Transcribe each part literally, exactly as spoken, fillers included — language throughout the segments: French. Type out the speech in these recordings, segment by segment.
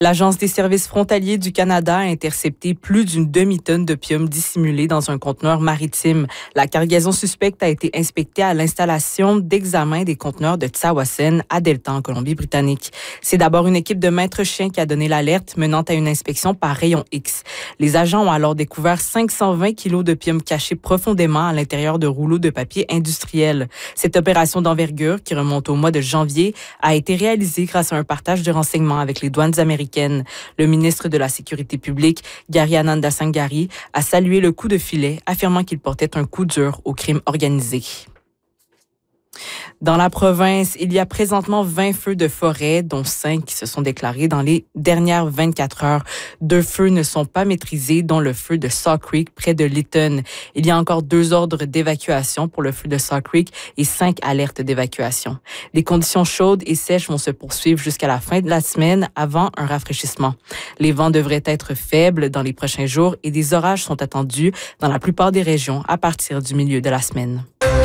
L'Agence des services frontaliers du Canada a intercepté plus d'une demi-tonne d'opium dissimulé dans un conteneur maritime. La cargaison suspecte a été inspectée à l'installation d'examen des conteneurs de Tsawwassen à Delta, en Colombie-Britannique. C'est d'abord une équipe de maîtres chiens qui a donné l'alerte, menant à une inspection par rayon X. Les agents ont alors découvert cinq cent vingt kilos d'opium cachés profondément à l'intérieur de rouleaux de papier industriel. Cette opération d'envergure, qui remonte au mois de janvier, a été réalisée grâce à un partage de renseignements avec les douanes américaines. Le ministre de la Sécurité publique, Gary Ananda Sangari, a salué le coup de filet, affirmant qu'il portait un coup dur au crime organisé. Dans la province, il y a présentement vingt feux de forêt, dont cinq qui se sont déclarés dans les dernières vingt-quatre heures. Deux feux ne sont pas maîtrisés, dont le feu de Saw Creek près de Lytton. Il y a encore deux ordres d'évacuation pour le feu de Saw Creek et cinq alertes d'évacuation. Les conditions chaudes et sèches vont se poursuivre jusqu'à la fin de la semaine avant un rafraîchissement. Les vents devraient être faibles dans les prochains jours et des orages sont attendus dans la plupart des régions à partir du milieu de la semaine.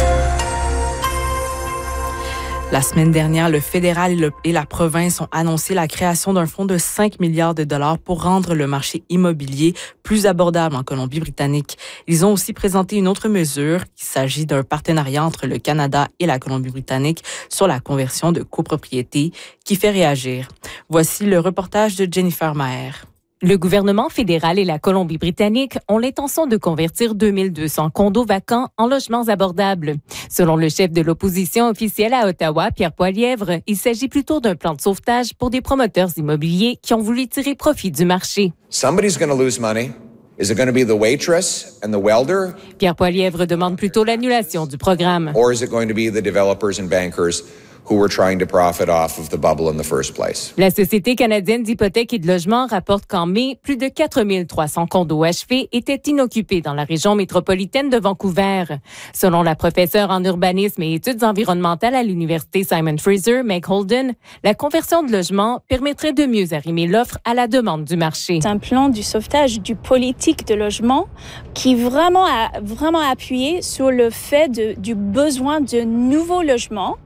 La semaine dernière, le fédéral et, le, et la province ont annoncé la création d'un fonds de cinq milliards de dollars pour rendre le marché immobilier plus abordable en Colombie-Britannique. Ils ont aussi présenté une autre mesure. Il s'agit d'un partenariat entre le Canada et la Colombie-Britannique sur la conversion de copropriété qui fait réagir. Voici le reportage de Jennifer Maher. Le gouvernement fédéral et la Colombie-Britannique ont l'intention de convertir deux mille deux cents condos vacants en logements abordables. Selon le chef de l'opposition officielle à Ottawa, Pierre Poilievre, il s'agit plutôt d'un plan de sauvetage pour des promoteurs immobiliers qui ont voulu tirer profit du marché. Somebody's going to lose money. Is it going to be the waitress and the welder? Pierre Poilievre demande plutôt l'annulation du programme. Or is it going to be the developers and bankers who were trying to profit off of the bubble in the first place? La Société canadienne d'hypothèques et de logement rapporte qu'en mai, plus de quatre mille trois cents condos achevés étaient inoccupés dans la région métropolitaine de Vancouver. Selon la professeure en urbanisme et études environnementales à l'Université Simon Fraser, Meg Holden, la conversion de logements permettrait de mieux arrimer l'offre à la demande du marché. C'est un plan du sauvetage du politique de logement qui vraiment a vraiment appuyé sur le fait de, du besoin de nouveaux logements,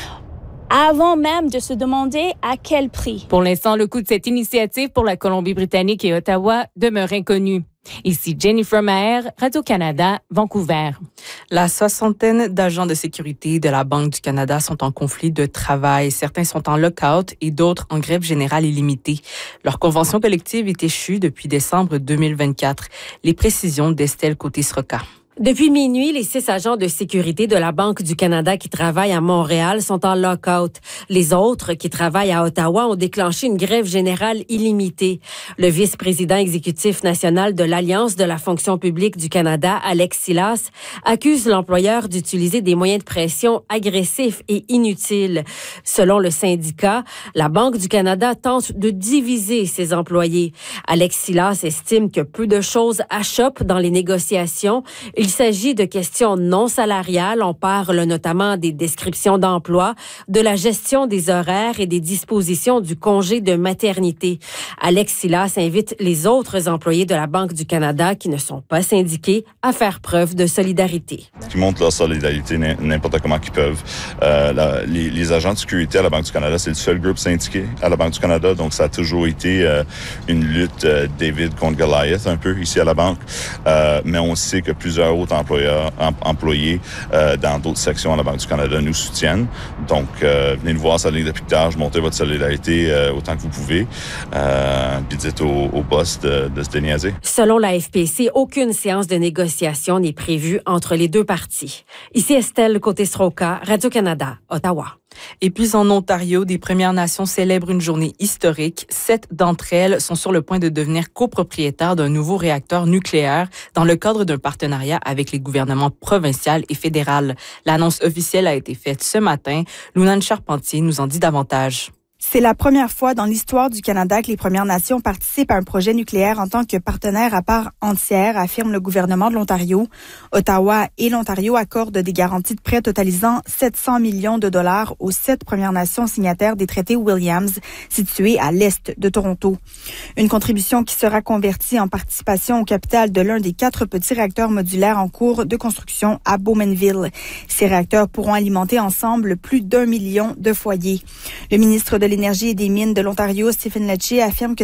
avant même de se demander à quel prix. Pour l'instant, le coût de cette initiative pour la Colombie-Britannique et Ottawa demeure inconnu. Ici Jennifer Maher, Radio-Canada, Vancouver. La soixantaine d'agents de sécurité de la Banque du Canada sont en conflit de travail. Certains sont en lock-out et d'autres en grève générale illimitée. Leur convention collective est échue depuis décembre deux mille vingt-quatre. Les précisions d'Estelle Côté-Sroka. Depuis minuit, les six agents de sécurité de la Banque du Canada qui travaillent à Montréal sont en lock-out. Les autres, qui travaillent à Ottawa, ont déclenché une grève générale illimitée. Le vice-président exécutif national de l'Alliance de la fonction publique du Canada, Alex Silas, accuse l'employeur d'utiliser des moyens de pression agressifs et inutiles. Selon le syndicat, la Banque du Canada tente de diviser ses employés. Alex Silas estime que peu de choses achoppent dans les négociations. Il s'agit de questions non salariales. On parle notamment des descriptions d'emploi, de la gestion des horaires et des dispositions du congé de maternité. Alex Silas invite les autres employés de la Banque du Canada qui ne sont pas syndiqués à faire preuve de solidarité. Qui montrent leur solidarité n'importe comment qu'ils peuvent. Euh, la, les, les agents de sécurité à la Banque du Canada, c'est le seul groupe syndiqué à la Banque du Canada, donc ça a toujours été euh, une lutte euh, David contre Goliath un peu ici à la Banque. Euh, mais on sait que plusieurs autres employeurs, em, employés euh, dans d'autres sections à la Banque du Canada nous soutiennent. Donc, euh, venez nous voir sur la ligne de piquetage, montez votre solidarité euh, autant que vous pouvez, euh, puis dites au, au boss de, de se déniaiser. Selon la F P C, aucune séance de négociation n'est prévue entre les deux parties. Ici Estelle Côté-Sroka, Radio-Canada, Ottawa. Et puis en Ontario, des Premières Nations célèbrent une journée historique. Sept d'entre elles sont sur le point de devenir copropriétaires d'un nouveau réacteur nucléaire dans le cadre d'un partenariat avec les gouvernements provincial et fédéral. L'annonce officielle a été faite ce matin. Lounane Charpentier nous en dit davantage. C'est la première fois dans l'histoire du Canada que les Premières Nations participent à un projet nucléaire en tant que partenaire à part entière, affirme le gouvernement de l'Ontario. Ottawa et l'Ontario accordent des garanties de prêt totalisant sept cents millions de dollars aux sept Premières Nations signataires des traités Williams, situés à l'est de Toronto. Une contribution qui sera convertie en participation au capital de l'un des quatre petits réacteurs modulaires en cours de construction à Bowmanville. Ces réacteurs pourront alimenter ensemble plus d'un million de foyers. Le ministre de l'Énergie et des Mines de l'Ontario, Stephen Lecce, affirme que